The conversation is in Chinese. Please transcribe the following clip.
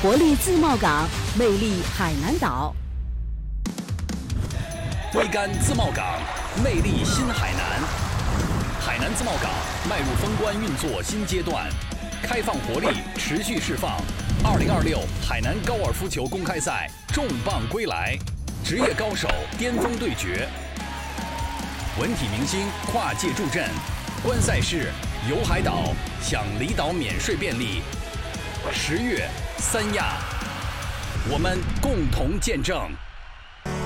活力自贸港，魅力海南岛。 桅杆自贸港，魅力新海南。海南自贸港迈入封关运作新阶段，开放活力持续释放。2026海南高尔夫球公开赛重磅归来，职业高手巅峰对决，文体明星跨界助阵。观赛事游海岛，享离岛免税便利。10月3亚，我们共同见证。